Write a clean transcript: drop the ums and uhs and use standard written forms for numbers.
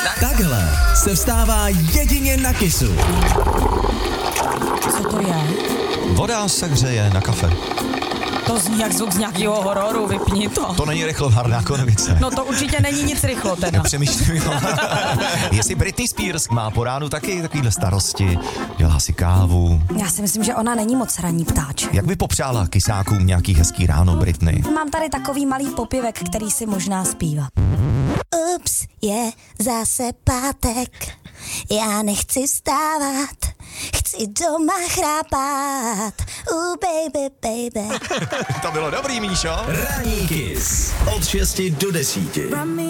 Takhle se vstává jedině na Kissu. Co to je? Voda se hřeje na kafe. To zní jak zvuk z nějakého hororu, vypni to. To není Rychlovarná Konvice. No to určitě není nic rychlo teda. Přemýšlím, jestli Britney Spears má po ránu taky takovýhle starosti, dělá si kávu. Já si myslím, že ona není moc ranní ptáček. Jak by popřála kysákům nějaký hezký ráno, Britney? Mám tady takový malý popěvek, který si možná zpívá. Ups, je zase pátek, já nechci vstávat, chci doma chrápat, baby, baby. To bylo dobrý, Míšo. Ranní Kiss od 6 do 10.